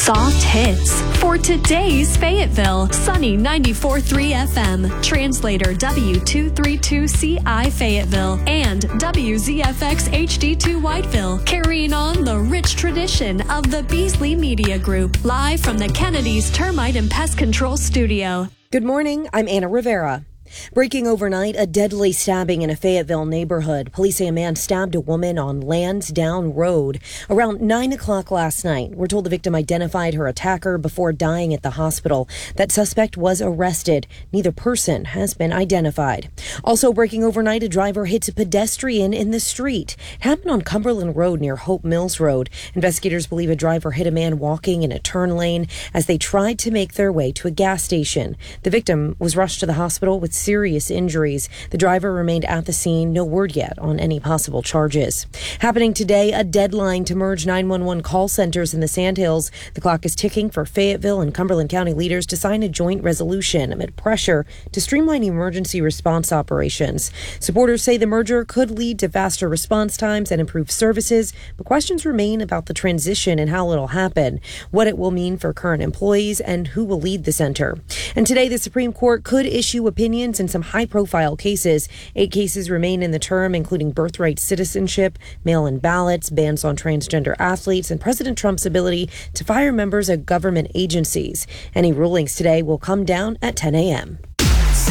Soft hits for today's Fayetteville. Sunny 94.3 FM. Translator W232CI Fayetteville and WZFX HD2 Whiteville. Carrying on the rich tradition of the Beasley Media Group. Live from the Kennedy's Termite and Pest Control Studio. Good morning, I'm Anna Rivera. Breaking overnight, a deadly stabbing in a Fayetteville neighborhood. Police say a man stabbed a woman on Lansdowne Road around 9 o'clock last night. We're told the victim identified her attacker before dying at the hospital. That suspect was arrested. Neither person has been identified. Also breaking overnight, a driver hits a pedestrian in the street. It happened on Cumberland Road near Hope Mills Road. Investigators believe a driver hit a man walking in a turn lane as they tried to make their way to a gas station. The victim was rushed to the hospital with serious injuries. The driver remained at the scene. No word yet on any possible charges. Happening today, a deadline to merge 911 call centers in the Sandhills. The clock is ticking for Fayetteville and Cumberland County leaders to sign a joint resolution amid pressure to streamline emergency response operations. Supporters say the merger could lead to faster response times and improved services, but questions remain about the transition and how it'll happen, what it will mean for current employees, and who will lead the center. And today, the Supreme Court could issue opinions in some high-profile cases. 8 cases remain in the term, including birthright citizenship, mail-in ballots, bans on transgender athletes, and President Trump's ability to fire members of government agencies. Any rulings today will come down at 10 a.m.